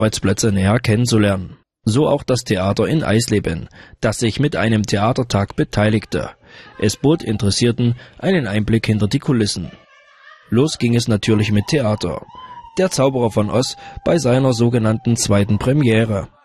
Arbeitsplätze näher kennenzulernen. So auch das Theater in Eisleben, das sich mit einem Theatertag beteiligte. Es bot Interessierten einen Einblick hinter die Kulissen. Los ging es natürlich mit Theater. Der Zauberer von Oz bei seiner sogenannten zweiten Premiere.